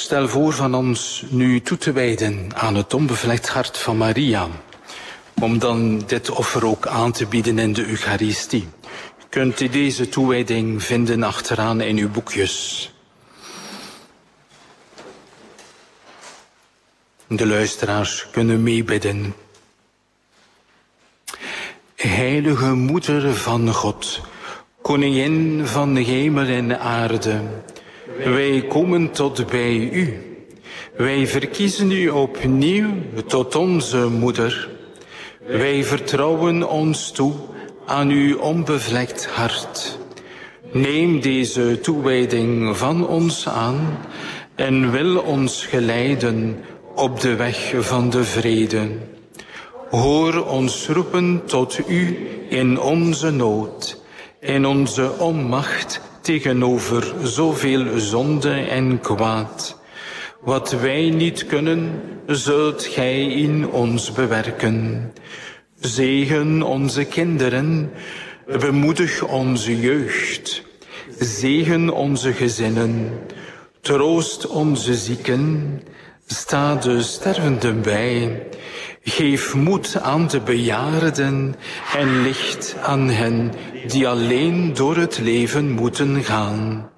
Stel voor van ons nu toe te wijden aan het onbevlekt hart van Maria, om dan dit offer ook aan te bieden in de Eucharistie. Kunt u deze toewijding vinden achteraan in uw boekjes. De luisteraars kunnen meebidden. Heilige Moeder van God, Koningin van hemel en aarde, wij komen tot bij u. Wij verkiezen u opnieuw tot onze moeder. Wij vertrouwen ons toe aan uw onbevlekt hart. Neem deze toewijding van ons aan en wil ons geleiden op de weg van de vrede. Hoor ons roepen tot u in onze nood, in onze onmacht tegenover zoveel zonde en kwaad. Wat wij niet kunnen, zult gij in ons bewerken. Zegen onze kinderen, bemoedig onze jeugd. Zegen onze gezinnen, troost onze zieken, sta de stervenden bij. Geef moed aan de bejaarden en licht aan hen die alleen door het leven moeten gaan.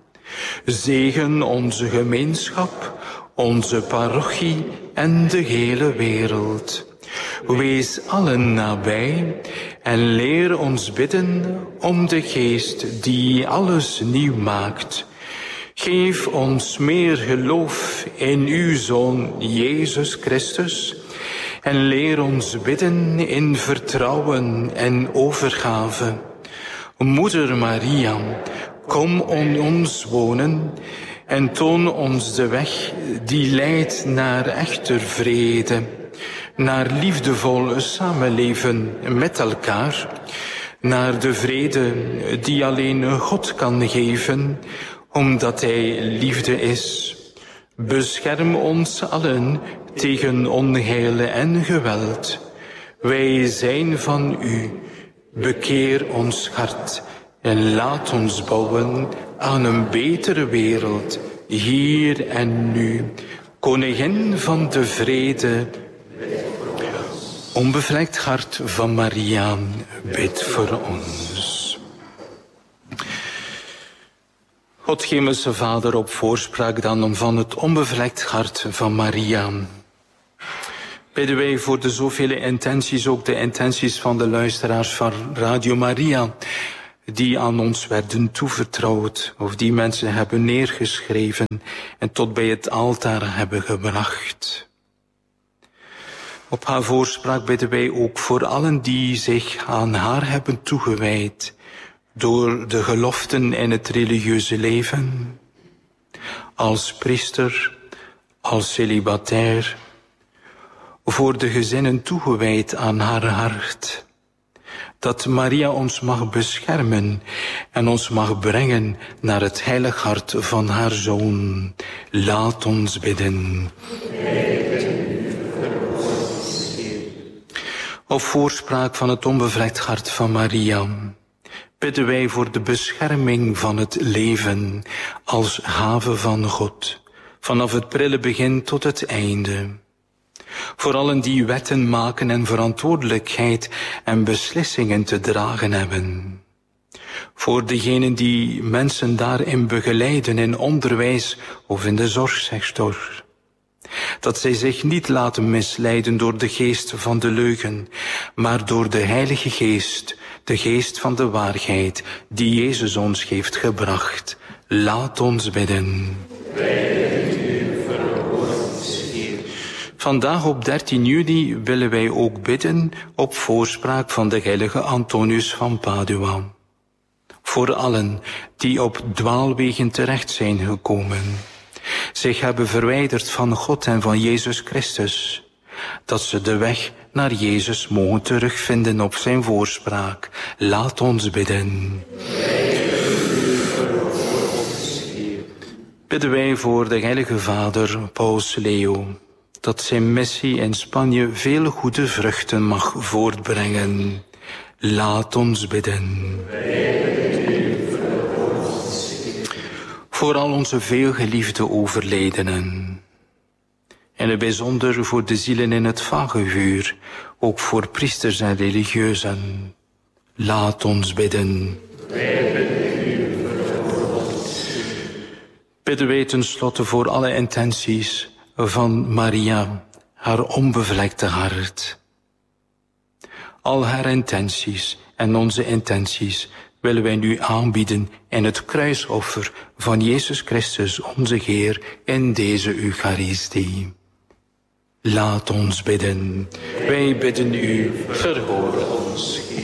Zegen onze gemeenschap, onze parochie en de hele wereld. Wees allen nabij en leer ons bidden om de Geest die alles nieuw maakt. Geef ons meer geloof in uw Zoon Jezus Christus en leer ons bidden in vertrouwen en overgave. Moeder Maria, kom in ons wonen en toon ons de weg die leidt naar echte vrede, naar liefdevol samenleven met elkaar, naar de vrede die alleen God kan geven, omdat Hij liefde is. Bescherm ons allen tegen onheil en geweld. Wij zijn van u. Bekeer ons hart en laat ons bouwen aan een betere wereld, hier en nu. Koningin van de vrede, onbevlekt hart van Maria, bid voor ons. God, Hemelse Vader, op voorspraak dan van het onbevlekt hart van Maria. Bidden wij voor de zoveel intenties, ook de intenties van de luisteraars van Radio Maria, die aan ons werden toevertrouwd, of die mensen hebben neergeschreven en tot bij het altaar hebben gebracht. Op haar voorspraak bidden wij ook voor allen die zich aan haar hebben toegewijd, door de geloften in het religieuze leven, als priester, als celibatair, voor de gezinnen toegewijd aan haar hart. Dat Maria ons mag beschermen en ons mag brengen naar het heilig hart van haar Zoon. Laat ons bidden. Op voorspraak van het onbevlekt hart van Maria bidden wij voor de bescherming van het leven als gave van God, vanaf het prille begin tot het einde. Voor allen die wetten maken en verantwoordelijkheid en beslissingen te dragen hebben. Voor degenen die mensen daarin begeleiden in onderwijs of in de zorgsector. Dat zij zich niet laten misleiden door de geest van de leugen, maar door de Heilige Geest, de geest van de waarheid, die Jezus ons heeft gebracht. Laat ons bidden. Vandaag op 13 juni willen wij ook bidden op voorspraak van de heilige Antonius van Padua. Voor allen die op dwaalwegen terecht zijn gekomen, zich hebben verwijderd van God en van Jezus Christus, dat ze de weg naar Jezus mogen terugvinden op zijn voorspraak. Laat ons bidden. Bidden wij voor de heilige vader Paus Leo, dat zijn missie in Spanje veel goede vruchten mag voortbrengen. Laat ons bidden. Voor al onze veelgeliefde overledenen. En in het bijzonder voor de zielen in het vagevuur, ook voor priesters en religieuzen. Laat ons bidden. Wij bidden u voor ons. Bidden wij tenslotte voor alle intenties van Maria, haar onbevlekte hart. Al haar intenties en onze intenties willen wij nu aanbieden in het kruisoffer van Jezus Christus, onze Heer, in deze Eucharistie. Laat ons bidden. Wij bidden u, verhoor ons.